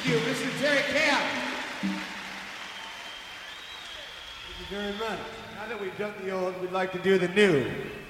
Thank you, Mr. Terry Camp. Thank you very much. Now that we've done the old, we'd like to do the new.